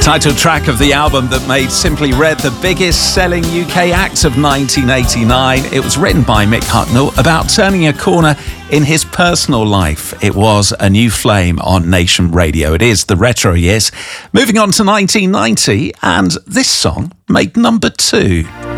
Title track of the album that made Simply Red the biggest selling UK act of 1989. It was written by Mick Hucknall about turning a corner in his personal life. It was A New Flame on Nation Radio. It is the retro years. Moving on to 1990, and this song made number 2.